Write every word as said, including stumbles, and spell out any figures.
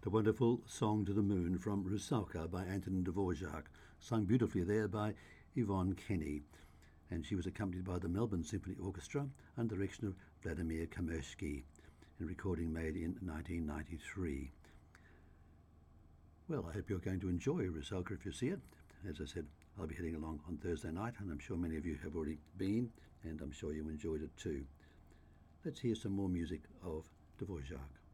The wonderful Song to the Moon from Rusalka by Anton Dvorak, sung beautifully there by Yvonne Kenny. And she was accompanied by the Melbourne Symphony Orchestra under the direction of Vladimir Kamersky, in a recording made in nineteen ninety-three. Well, I hope you're going to enjoy Rusalka if you see it. As I said, I'll be heading along on Thursday night, and I'm sure many of you have already been, and I'm sure you enjoyed it too. Let's hear some more music of Dvorak.